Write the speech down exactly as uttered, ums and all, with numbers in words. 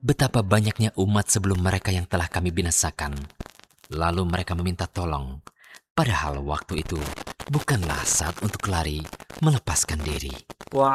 betapa banyaknya umat sebelum mereka yang telah kami binasakan. Lalu mereka meminta tolong, padahal waktu itu bukanlah saat untuk lari melepaskan diri. Wah,